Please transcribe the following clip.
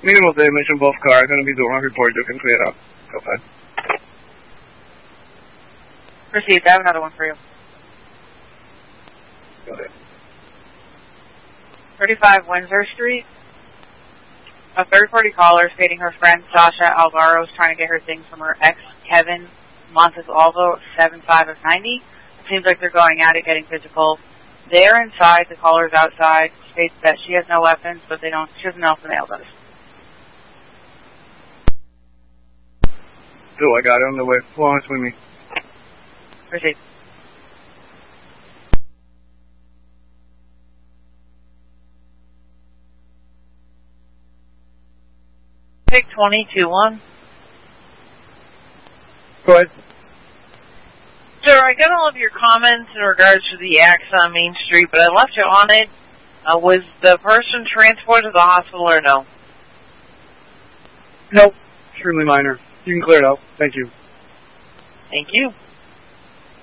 Minimal damage on both cars. Going to be doing a report. You can clear it up. Go ahead. Received. I have another one for you. Go ahead. 35 Windsor Street. A third-party caller stating her friend Sasha Alvaro is trying to get her things from her ex, Kevin Montesalvo, 75 of 90. It seems like they're going at it, getting physical. They're inside, the caller's outside, states that she has no weapons, but she doesn't know if the male does. Do I got it on the way. Florence with me. Proceed. Pick 22-1. Go ahead. Sir, I got all of your comments in regards to the acts on Main Street, but I left you on it. Was the person transported to the hospital or no? Nope. Extremely minor. You can clear it out. Thank you. Thank you.